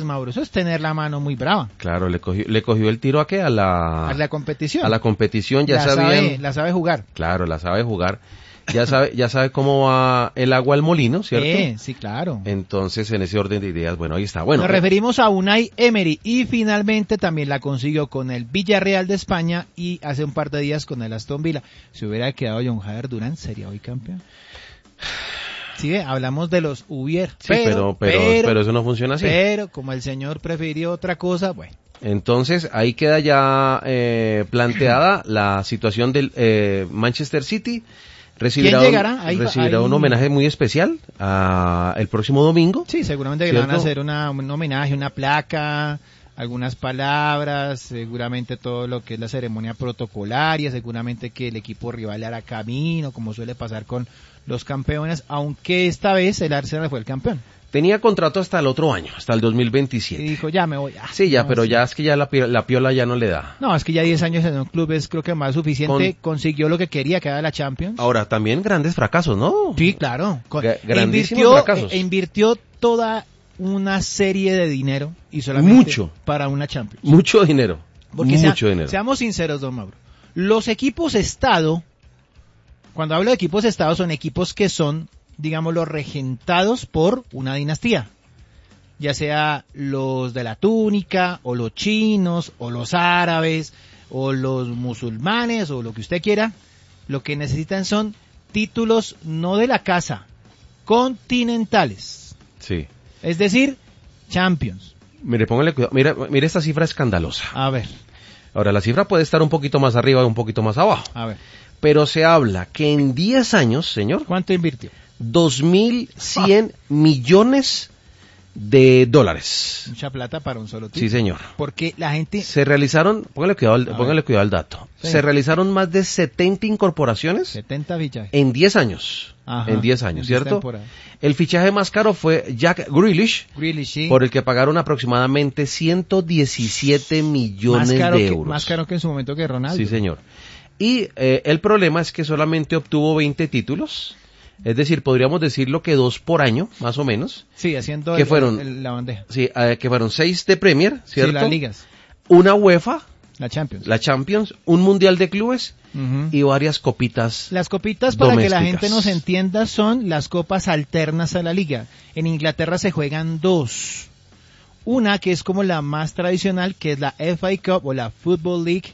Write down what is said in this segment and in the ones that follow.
Mauro, eso es tener la mano muy brava. Claro, le cogió el tiro a la competición. A la competición, ya sabían. La sabe jugar. Claro, la sabe jugar. Ya sabe cómo va el agua al molino, ¿cierto? Sí, claro. Entonces, en ese orden de ideas, bueno, ahí está. Bueno, nos referimos a Unai Emery y finalmente también la consiguió con el Villarreal de España y hace un par de días con el Aston Villa. Si hubiera quedado John Jader Durán, ¿sería hoy campeón? Sí, hablamos de los hubiera. Sí, pero eso no funciona así. Pero como el señor prefirió otra cosa, bueno. Entonces, ahí queda ya planteada la situación del Manchester City. Recibirá un homenaje muy especial el próximo domingo. Sí, seguramente que le van a hacer un homenaje, una placa, algunas palabras, seguramente todo lo que es la ceremonia protocolaria, seguramente que el equipo rival le hará camino, como suele pasar con los campeones, aunque esta vez el Arsenal fue el campeón. Tenía contrato hasta el otro año, hasta el 2027. Y dijo, ya me voy. Sí, ya, no, pero sí. Ya es que ya la piola ya no le da. No, es que ya 10 años en un club es creo que más suficiente. Consiguió lo que quería, que era la Champions. Ahora, también grandes fracasos, ¿no? Sí, claro. Grandísimos fracasos. Invirtió toda una serie de dinero y solamente para una Champions. Mucho dinero. Porque dinero. Seamos sinceros, don Mauro. Los equipos Estado, cuando hablo de equipos Estado, son equipos que son, digámoslo, regentados por una dinastía, ya sea los de la túnica, o los chinos, o los árabes, o los musulmanes, o lo que usted quiera. Lo que necesitan son títulos no de la casa, continentales. Sí. Es decir, Champions. Mire, póngale cuidado, mire esta cifra escandalosa. A ver. Ahora, la cifra puede estar un poquito más arriba o un poquito más abajo. A ver. Pero se habla que en 10 años, señor. ¿Cuánto invirtió? 2.100 millones de dólares. Mucha plata para un solo tipo. Sí, señor. Porque la gente... Se realizaron, póngale cuidado al dato. Sí. Se realizaron más de 70 incorporaciones. 70 fichajes. En 10 años. Ajá, en 10 años, ¿cierto? Temporada. El fichaje más caro fue Jack Grealish, sí. Por el que pagaron aproximadamente 117 millones de euros. Más caro que en su momento que Ronaldo. Sí, señor. Y el problema es que solamente obtuvo 20 títulos. Es decir, podríamos decirlo que 2 por año, más o menos. Sí, haciendo la bandeja. Sí, que fueron 6 de Premier, ¿cierto? Sí, las ligas. Una UEFA. La Champions. Un Mundial de Clubes y varias copitas. Las copitas, para que la gente nos entienda, son las copas alternas a la liga. En Inglaterra se juegan 2. Una que es como la más tradicional, que es la FA Cup o la Football League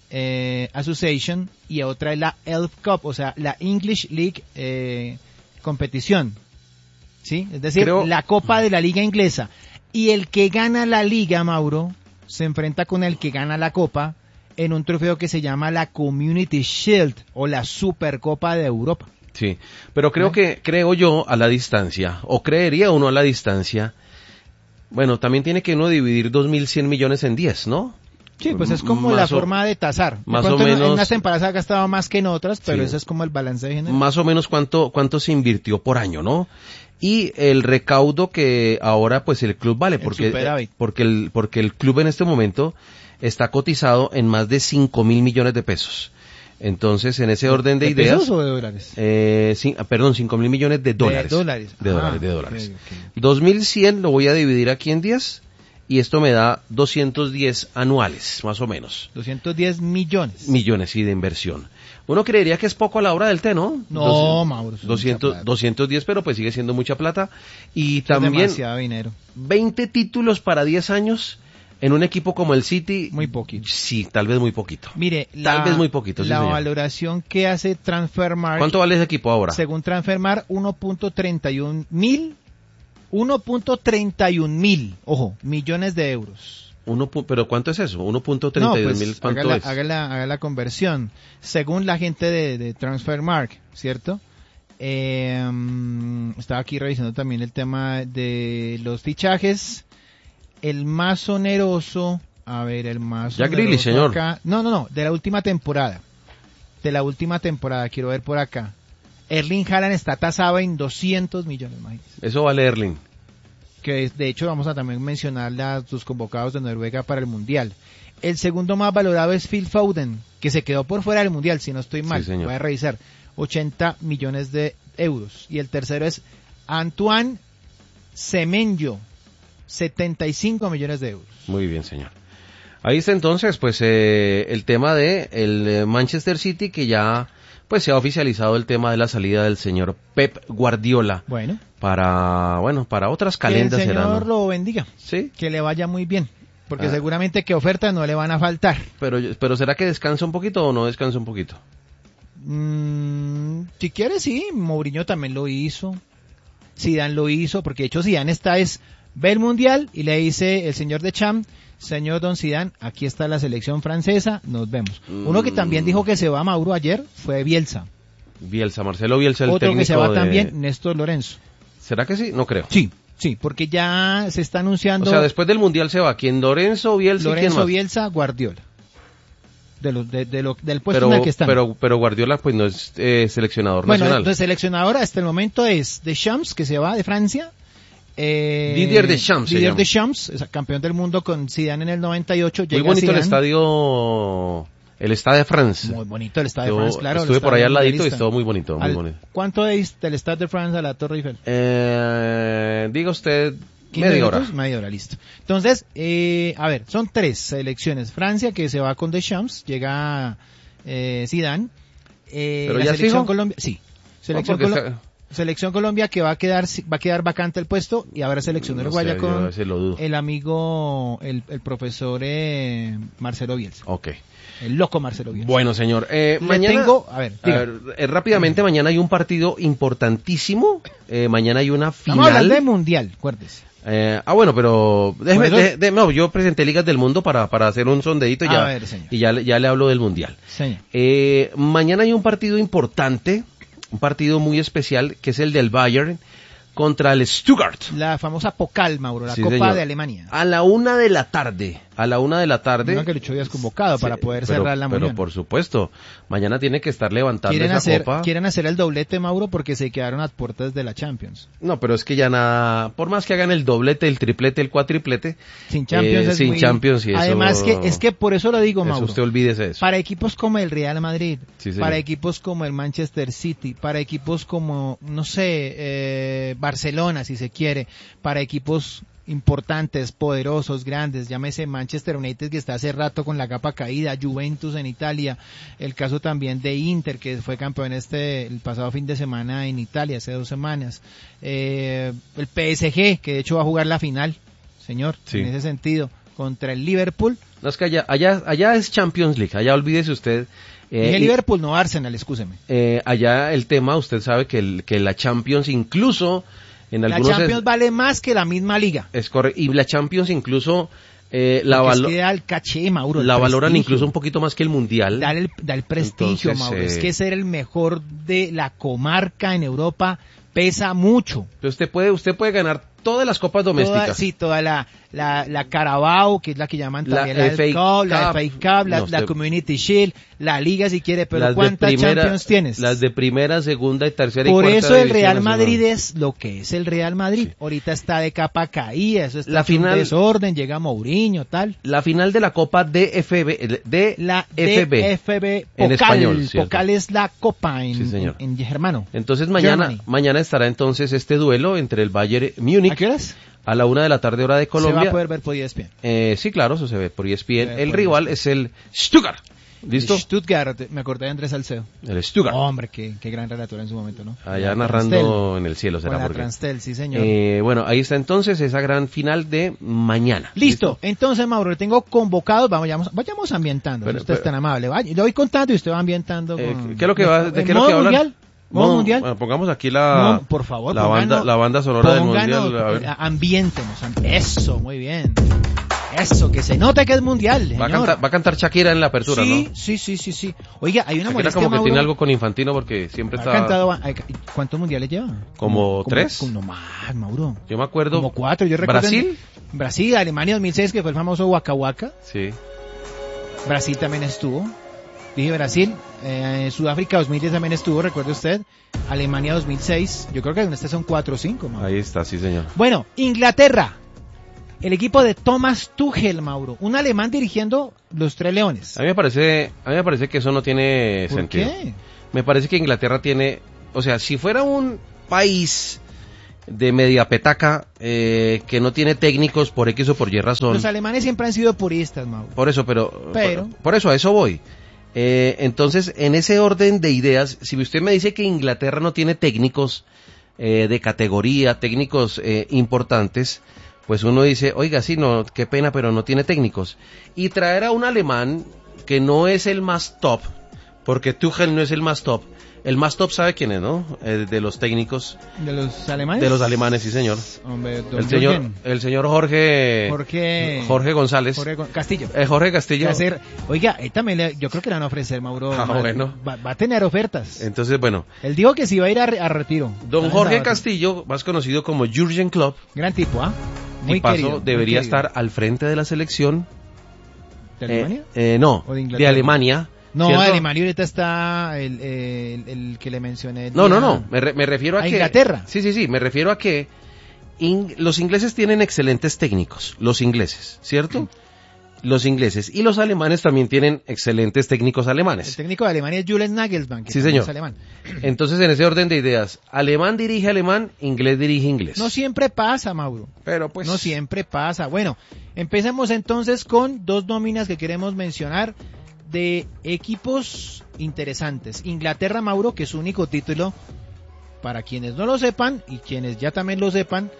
Association, y otra es la ELF Cup, o sea, la English League competición, ¿sí? Es decir, la copa de la liga inglesa. Y el que gana la liga, Mauro, se enfrenta con el que gana la copa en un trofeo que se llama la Community Shield o la Supercopa de Europa. Sí, pero creo yo a la distancia, o creería uno a la distancia, bueno, también tiene que uno dividir 2.100 millones en 10, ¿no? Sí, pues es como la forma de tasar. Más o menos. En unas temporadas ha gastado más que en otras, pero ese es como el balance general. Más o menos cuánto se invirtió por año, ¿no? Y el recaudo que ahora pues el club vale, porque el club en este momento está cotizado en más de 5.000 millones de pesos. Entonces, en ese orden de ideas... ¿De pesos o de dólares? 5.000 millones de dólares. De dólares. De dólares. Okay. 2.100 lo voy a dividir aquí en 10 y esto me da 210 anuales, más o menos. 210 millones. Millones, sí, de inversión. Uno creería que es poco a la hora del té, ¿no? No, Mauro. 210, pero pues sigue siendo mucha plata. Y también... demasiado dinero. 20 títulos para 10 años... En un equipo como el City... Muy poquito. Sí, tal vez muy poquito. Mire, tal vez muy poquito, sí, la señor. valoración que hace Transfermarkt... ¿Cuánto vale ese equipo ahora? Según Transfermarkt, 1.31 mil, ojo, millones de euros. ¿Pero cuánto es eso? 1.31 mil, ¿cuánto es? Haga la conversión. Según la gente de Transfermarkt, ¿cierto? Estaba aquí revisando también el tema de los fichajes... El más oneroso, Jack Grealish, señor. Acá, no, de la última temporada. Quiero ver por acá. Erling Haaland está tasado en 200 millones, imagínense. Eso vale Erling. Que de hecho vamos a también mencionar sus convocados de Noruega para el Mundial. El segundo más valorado es Phil Foden, que se quedó por fuera del Mundial, si no estoy mal. Sí, voy a revisar. 80 millones de euros. Y el tercero es Antoine Semenyo. 75 millones de euros. Muy bien, señor. Ahí está entonces, pues, el tema de el Manchester City, que ya, pues, se ha oficializado el tema de la salida del señor Pep Guardiola. Bueno. Para otras calendas. Que el Señor será, ¿no? lo bendiga. Sí. Que le vaya muy bien. Porque seguramente que ofertas no le van a faltar. Pero ¿será que descansa un poquito o no descansa un poquito? Si quiere, sí. Mourinho también lo hizo. Zidane lo hizo. Porque de hecho Zidane ve el Mundial y le dice el señor Deschamps: señor Don Zidane, aquí está la selección francesa, nos vemos. Uno que también dijo que se va, Mauro, ayer, fue Bielsa. Marcelo Bielsa, el técnico. Otro que se va también, Néstor Lorenzo. ¿Será que sí? No creo. Sí, porque ya se está anunciando. O sea, después del Mundial se va. ¿Quién? Lorenzo, Bielsa, ¿quién más? Bielsa, Guardiola. Del puesto en el que están. Pero Guardiola pues no es seleccionador nacional. Bueno, entonces seleccionador hasta el momento es Deschamps, que se va de Francia. Didier Deschamps, campeón del mundo con Zidane en el 98. Muy bonito Zidane. El Stade de France. Muy bonito el Stade de France, claro. Estuve por allá al ladito y estuvo muy bonito. ¿Cuánto es del Stade de France a la Torre Eiffel? Diga usted, media hora, listo. Entonces, a ver, son 3 selecciones. Francia, que se va con Deschamps, llega Zidane. ¿Pero la ya selección fijo? Colombia, sí. Selección Colombia, que va a quedar vacante el puesto, y ahora selección uruguaya con el amigo, el profesor Marcelo Bielsa. Okay. El loco Marcelo Bielsa. Bueno, señor. Mañana, rápidamente, Diga. Mañana hay un partido importantísimo. Mañana hay una final. Vamos a hablar de Mundial, acuérdese. Bueno, pero no, yo presenté Ligas del Mundo para hacer un sondeíto y ya le hablo del Mundial. Señor. Mañana hay un partido importante, un partido muy especial, que es el del Bayern contra el Stuttgart. La famosa Pokal, Mauro, la Copa señor. de Alemania. A la 1 de la tarde. No, que Lucho habías convocado para poder cerrar la mañana. Pero por supuesto, mañana tiene que estar levantando esa copa. Quieren hacer el doblete, Mauro, porque se quedaron a puertas de la Champions. No, pero es que ya nada, por más que hagan el doblete, el triplete, el cuatriplete, sin Champions Champions y eso. Además es que por eso lo digo, Mauro. Usted olvídese eso. Para equipos como el Real Madrid, sí, para equipos como el Manchester City, para equipos como, no sé, Barcelona, si se quiere, para equipos importantes, poderosos, grandes, llámese Manchester United, que está hace rato con la capa caída, Juventus en Italia, el caso también de Inter, que fue campeón el pasado fin de semana en Italia, hace 2 semanas, el PSG, que de hecho va a jugar la final, señor, en ese sentido, contra el Liverpool. No, es que allá es Champions League, allá olvídese usted. El Liverpool, no Arsenal, excúseme. Allá el tema, usted sabe que la Champions incluso... La Champions vale más que la misma liga. Es correcto. Y la Champions incluso da el caché, Mauro. La valoran incluso un poquito más que el Mundial. Da el prestigio. Entonces, Mauro. Es que ser el mejor de la comarca en Europa pesa mucho. Pero usted puede ganar todas las copas domésticas. Toda la Carabao, que es la que llaman también la FA Cup, la Community Shield, la Liga si quiere, pero ¿cuántas Champions tienes? Las de primera, segunda y tercera y cuarta división. Por eso el Real Madrid es lo que es el Real Madrid. Sí. Ahorita está de capa caída, eso está en desorden, llega Mourinho, tal. La final de la Copa DFB, DFB en español. Pokal es la Copa en germano. Entonces mañana estará entonces este duelo entre el Bayern Múnich. ¿A qué horas? A la 1 de la tarde, hora de Colombia. ¿Se va a poder ver por ESPN? Sí, claro, eso se ve por ESPN. El rival es el Stuttgart. ¿Listo? El Stuttgart, me acordé de Andrés Salcedo. El Stuttgart. Hombre, qué gran relator en su momento, ¿no? Allá narrando en el cielo, será porque. Transtel, sí, señor. Bueno, ahí está entonces esa gran final de mañana. Listo. Entonces, Mauro, le tengo convocados, vayamos ambientando. Usted es tan amable. Le voy contando y usted va ambientando. ¿Qué es lo que va? ¿De qué es lo que hablan? Mundial? ¿Modo mundial? Bueno, pongamos aquí por favor, la banda sonora del mundial. Ambiéntenos. Eso, muy bien. Eso, que se note que es mundial. Va a cantar Shakira en la apertura, sí, ¿no? Sí. Oiga, hay una molestia, como que tiene algo con Infantino porque siempre está... ¿Cuántos mundiales lleva? ¿Como 3? No más, Mauro. Yo me acuerdo... Como 4, yo recuerdo... ¿Brasil? Alemania 2006, que fue el famoso Waka Waka. Sí. Brasil también estuvo. Dije Brasil, Sudáfrica 2010 también estuvo, recuerde usted, Alemania 2006, yo creo que en este son 4 o 5, Mauro. Ahí está, sí señor. Bueno, Inglaterra, el equipo de Thomas Tuchel, Mauro, un alemán dirigiendo los 3 Leones. A mí me parece que eso no tiene sentido. ¿Por qué? Me parece que Inglaterra tiene, o sea, si fuera un país de media petaca, que no tiene técnicos por X o por Y razón. Los alemanes siempre han sido puristas, Mauro. Por eso, por eso a eso voy. Entonces, en ese orden de ideas, si usted me dice que Inglaterra no tiene técnicos de categoría, técnicos importantes, pues uno dice, oiga, sí, no, qué pena, pero no tiene técnicos. Y traer a un alemán que no es el más top, porque Tuchel no es el más top. El más top, ¿sabe quién es, no? De los técnicos. ¿De los alemanes? De los alemanes, sí, señor. Hombre, el señor Jorge González. Castillo. Jorge Castillo. Oiga, también yo creo que le van a ofrecer, Mauro. Bueno. Va a tener ofertas. Entonces, bueno. Él dijo que sí iba a ir a retiro. Don Jorge Castillo, más conocido como Jürgen Klopp. Gran tipo, ¿ah? Muy querido. Debería estar al frente de la selección. ¿De Alemania? No, de Alemania. No, ¿cierto? Alemania ahorita está el que le mencioné. No, me refiero a que... Inglaterra. Sí, me refiero a que los ingleses tienen excelentes técnicos, los ingleses, ¿cierto? Los ingleses. Y los alemanes también tienen excelentes técnicos alemanes. El técnico de Alemania es Julian Nagelsmann, que sí, señor. Es alemán. Entonces, en ese orden de ideas, alemán dirige alemán, inglés dirige inglés. No siempre pasa, Mauro. Pero pues... No siempre pasa. Bueno, empecemos entonces con dos nóminas que queremos mencionar de equipos interesantes. Inglaterra, Mauro, que es su único título, para quienes no lo sepan y quienes ya también lo sepan,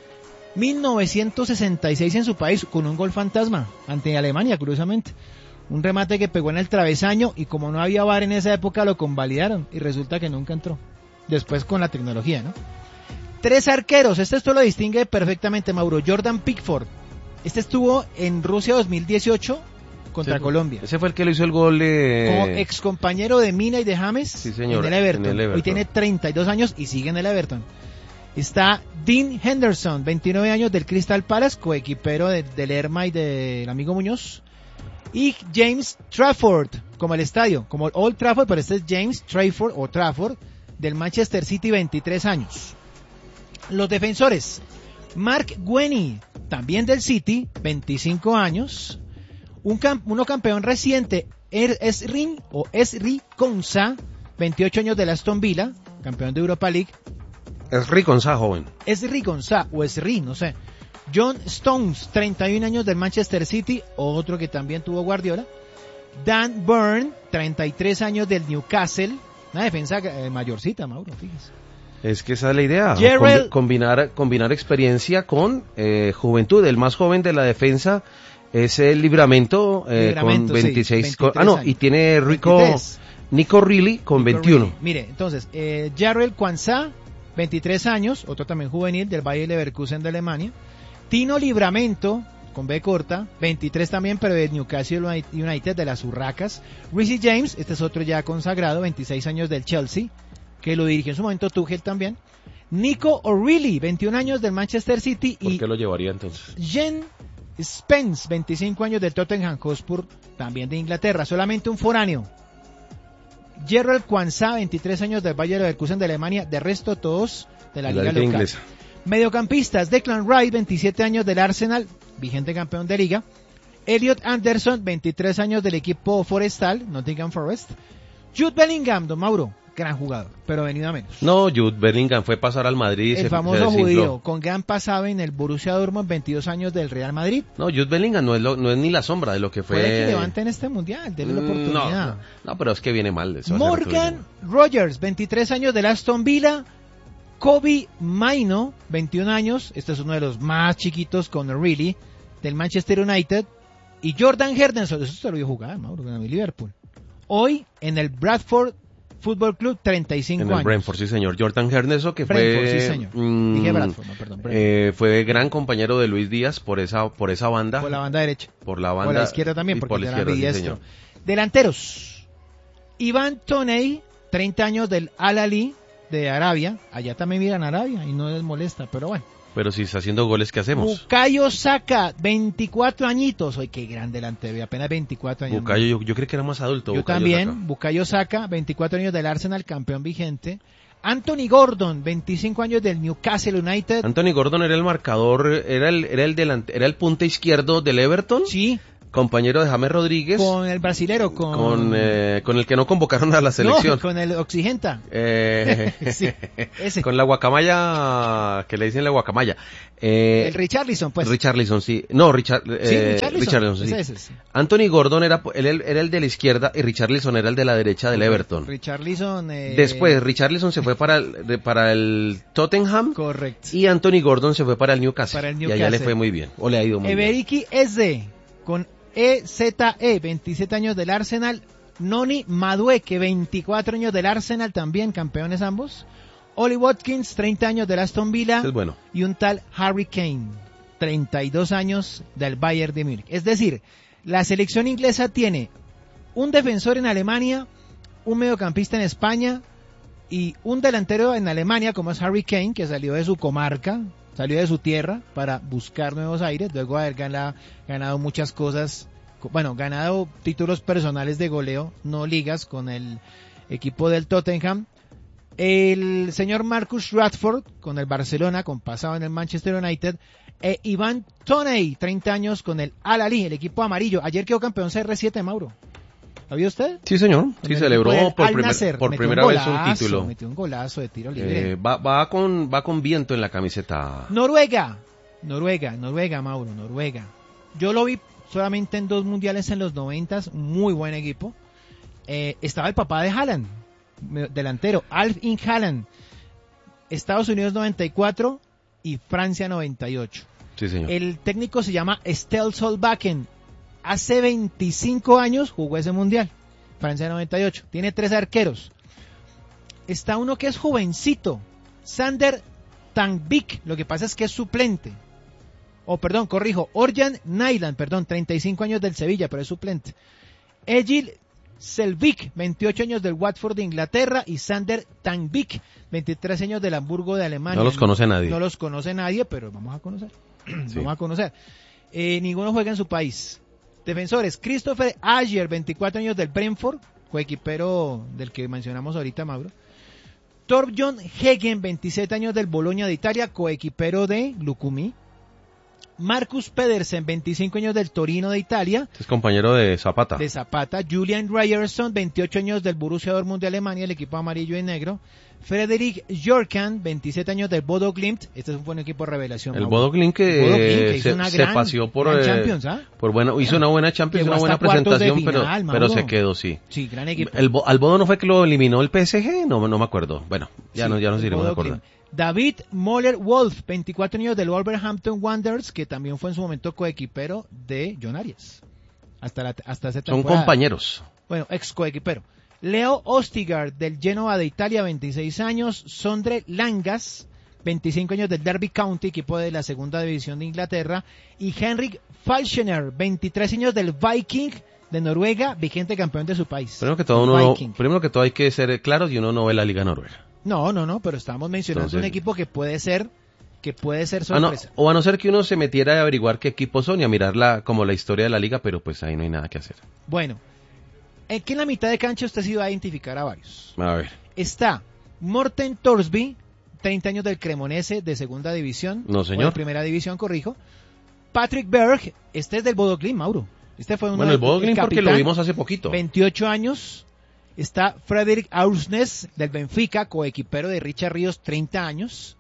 1966 en su país con un gol fantasma ante Alemania, curiosamente. Un remate que pegó en el travesaño y como no había VAR en esa época lo convalidaron y resulta que nunca entró. Después con la tecnología, ¿no? 3 arqueros, esto lo distingue perfectamente, Mauro. Jordan Pickford, estuvo en Rusia 2018 contra Colombia. Ese fue el que le hizo el gol como ex compañero de Mina y de James, sí, señor, en el Everton. Hoy tiene 32 años y sigue en el Everton. Está Dean Henderson, 29 años, del Crystal Palace, coequipero del Lerma y del amigo Muñoz. Y James Trafford, como el estadio, como Old Trafford, pero este es James Trafford o Trafford, del Manchester City, 23 años. Los defensores, Mark Guény, también del City, 25 años. Uno campeón reciente, Esri Konsa, 28 años, del Aston Villa, campeón de Europa League. Esri Konsa, joven. Esri Konsa, o Esri, no sé. John Stones, 31 años, del Manchester City, otro que también tuvo Guardiola. Dan Burn, 33 años, del Newcastle, una defensa mayorcita, Mauro, fíjese. Es que esa es la idea, combinar experiencia con juventud. El más joven de la defensa es el Livramento, con 26. Sí, y tiene Nico Reilly con 21. Reilly. Mire, entonces, Jarrell Quansah, 23 años, otro también juvenil, del Bayer Leverkusen de Alemania. Tino Livramento, con B corta, 23 también, pero de Newcastle United, de las Urracas. Reece James, este es otro ya consagrado, 26 años, del Chelsea, que lo dirigió en su momento Tuchel también. Nico O'Reilly, 21 años, del Manchester City. ¿Por qué lo llevaría entonces? Jen Spence, 25 años, del Tottenham Hotspur, también de Inglaterra. Solamente un foráneo. Jarrell Quansah, 23 años, del Bayer Leverkusen de Alemania. De resto, todos de la liga local. Inglesa. Mediocampistas, Declan Rice, 27 años, del Arsenal, vigente campeón de liga. Elliot Anderson, 23 años, del equipo forestal, Nottingham Forest. Jude Bellingham, don Mauro, gran jugador, pero venido a menos. No, Jude Bellingham fue pasar al Madrid. El famoso judío, con gran pasado en el Borussia Dortmund, 22 años, del Real Madrid. No, Jude Bellingham no es ni la sombra de lo que fue. Puede que levante en este mundial, denle la oportunidad. No, pero es que viene mal. Eso Morgan Rogers, 23 años, del Aston Villa. Kobe Mainoo, 21 años, este es uno de los más chiquitos con O'Reilly, del Manchester United. Y Jordan Henderson, eso se lo vio jugar, Mauro, con el Liverpool. Hoy en el Bradford Football Club, 35 años. En el Brentford, sí señor. Jordan Henderson, que sí señor. Dije Bradford, no, perdón. Fue gran compañero de Luis Díaz por esa banda. Por la banda derecha. Por la banda. Por la izquierda también, porque era ambidiestro. Sí, delanteros. Ivan Toney, 30 años, del Al-Ahly de Arabia. Allá también miran Arabia y no les molesta, pero bueno. Pero si está haciendo goles, ¿qué hacemos? Bukayo Saka, 24 añitos. Oye, qué gran delantero, apenas 24 años. Bukayo, yo creí que era más adulto. Yo también, Bukayo Saka, 24 años, del Arsenal, campeón vigente. Anthony Gordon, 25 años, del Newcastle United. Anthony Gordon era el marcador, era el punta izquierdo del Everton. Sí. compañero de James Rodríguez. Con el brasilero, con el que no convocaron a la selección. No, con el Oxigenta. Sí, ese. Con la guacamaya, que le dicen la guacamaya. El Richarlison, pues. Richarlison, sí. No, Richarlison, sí. Ese, sí. Anthony Gordon era el de la izquierda y Richarlison era el de la derecha del Everton. Richarlison. Después, Richarlison se fue para el Tottenham. Correcto. Y Anthony Gordon se fue para el Newcastle. Y allá le fue muy bien. O le ha ido muy bien. Everiki Eze, con EZE, 27 años del Arsenal. Noni Madueke, 24 años del Arsenal, también campeones ambos. Oli Watkins, 30 años del Aston Villa. Es bueno. Y un tal Harry Kane, 32 años del Bayern de Múnich. Es decir, la selección inglesa tiene un defensor en Alemania, un mediocampista en España y un delantero en Alemania, como es Harry Kane, que salió de su comarca, salió de su tierra para buscar nuevos aires, luego de haber ganado muchas cosas, bueno, ganado títulos personales de goleo, no ligas, con el equipo del Tottenham. El señor Marcus Rashford con el Barcelona, con pasado en el Manchester United. Iván Toney, 30 años con el Al-Ahly, el equipo amarillo. Ayer quedó campeón CR7, Mauro. ¿Lo vio usted? Sí, señor. Sí, celebró por primera vez un título. Metió un golazo de tiro libre. Va con viento en la camiseta. Noruega, Mauro, Noruega. Yo lo vi solamente en 2 mundiales en los 90, muy buen equipo. Estaba el papá de Haaland, delantero, Alf Inge Haaland. Estados Unidos 94 y Francia 98. Sí, señor. El técnico se llama Ståle Solbakken. Hace 25 años jugó ese mundial, Francia 98. Tiene 3 arqueros. Está uno que es jovencito, Sander Tangbik. Lo que pasa es que es suplente. Orjan Nyland, 35 años del Sevilla, pero es suplente. Egil Selvik, 28 años del Watford de Inglaterra, y Sander Tangbik, 23 años del Hamburgo de Alemania. No los conoce nadie. No los conoce nadie, pero vamos a conocer. Sí. Vamos a conocer. Ninguno juega en su país. Defensores: Christopher Ajer, 24 años del Brentford, coequipero del que mencionamos ahorita, Mauro. Torbjörn Hegen, 27 años del Bologna de Italia, coequipero de Lukumi. Marcus Pedersen, 25 años del Torino de Italia. Es compañero de Zapata. Julian Ryerson, 28 años del Borussia Dortmund de Alemania, el equipo amarillo y negro. Frederik Jorkan, 27 años del Bodo Glimt. Este es un equipo revelación. El Bodo Glimt que se paseó por Champions, hizo una buena Champions, una buena presentación, final, pero se quedó, sí. Sí, gran equipo. Al Bodo no fue que lo eliminó el PSG, no me acuerdo. Bueno, ya nos iremos a acordar. David Moller-Wolf, 24 años del Wolverhampton Wanderers, que también fue en su momento coequipero de John Arias. Hasta esa temporada. Son compañeros. Bueno, ex coequipero. Leo Ostigard, del Genoa de Italia, 26 años. Sondre Langas, 25 años del Derby County, equipo de la segunda división de Inglaterra. Y Henrik Falchener, 23 años del Viking de Noruega, vigente campeón de su país. Primero que todo hay que ser claros, y uno no ve la Liga Noruega. No, pero estamos mencionando un equipo que puede ser sorpresa. O a no ser que uno se metiera a averiguar qué equipos son y a mirar como la historia de la liga, pero pues ahí no hay nada que hacer. Bueno, aquí en la mitad de cancha usted sí va a identificar a varios. A ver. Está Morten Thorsby, 30 años del Cremonese de segunda división. No, señor. O de primera división, corrijo. Patrick Berg, este es del Bodo Glimt, Mauro. Este fue el Bodo Glimt porque lo vimos hace poquito. 28 años. Está Frederick Aursnes del Benfica, coequipero de Richard Ríos, 30 años.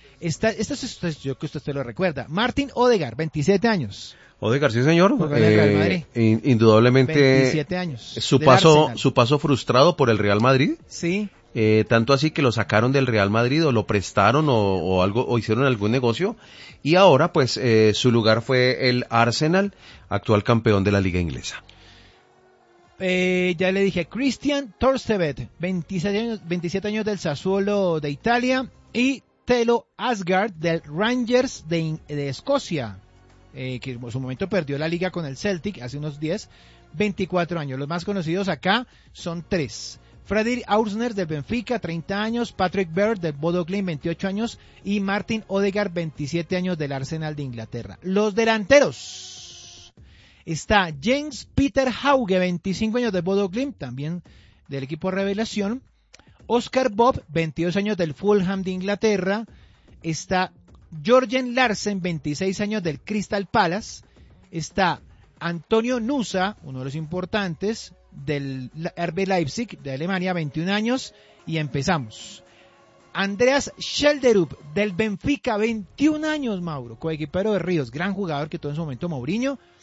Yo que usted lo recuerda. Martin Odegaard, 27 años. Odegaard, sí, señor. Real Madrid. Indudablemente. 27 años. Su paso frustrado por el Real Madrid. Sí. Tanto así que lo sacaron del Real Madrid o lo prestaron o algo, o hicieron algún negocio. Y ahora, pues, su lugar fue el Arsenal, actual campeón de la Liga Inglesa. Ya le dije, Christian Torstvedt, 27 años del Sassuolo de Italia, y Telo Asgard del Rangers de Escocia, que en su momento perdió la liga con el Celtic hace unos 24 años. Los más conocidos acá son 3. Fredrik Aursnes del Benfica, 30 años, Patrick Berg del Bodo Glimt, 28 años, y Martin Odegaard, 27 años del Arsenal de Inglaterra. Los delanteros. Está James Peter Hauge, 25 años del Bodo Glimt, también del equipo Revelación. Oscar Bob, 22 años del Fulham de Inglaterra. Está Jørgen Larsen, 26 años del Crystal Palace. Está Antonio Nusa, uno de los importantes, del RB Leipzig de Alemania, 21 años, y empezamos. Andreas Schelderup del Benfica, 21 años, Mauro, coequipero de Ríos, gran jugador que todo en su momento Mourinho